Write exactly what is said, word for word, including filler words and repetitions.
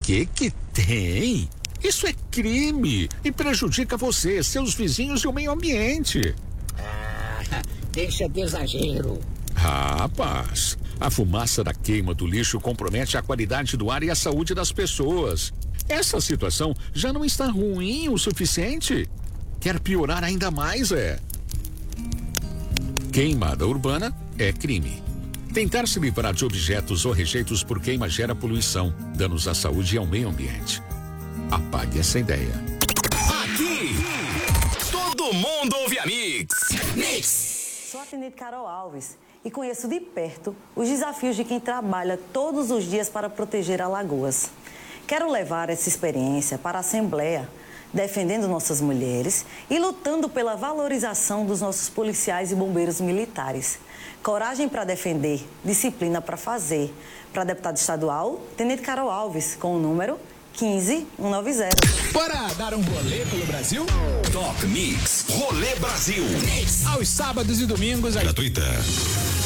que que tem? Isso é crime e prejudica você, seus vizinhos e o meio ambiente. Ah, deixa de exagero. Rapaz, a fumaça da queima do lixo compromete a qualidade do ar e a saúde das pessoas. Essa situação já não está ruim o suficiente? Quer piorar ainda mais, é? Queimada urbana é crime. Tentar se livrar de objetos ou rejeitos por queima gera poluição, danos à saúde e ao meio ambiente. Apague essa ideia. Aqui, todo mundo ouve a Mix. Mix. Sou a Tenente Carol Alves e conheço de perto os desafios de quem trabalha todos os dias para proteger Alagoas. Quero levar essa experiência para a Assembleia, defendendo nossas mulheres e lutando pela valorização dos nossos policiais e bombeiros militares. Coragem para defender, disciplina para fazer. Para deputado estadual, Tenente Carol Alves, com o número quinze mil cento e noventa. Para dar um rolê pelo Brasil? Top Mix Rolê Brasil. Mix. Aos sábados e domingos. Gratuita.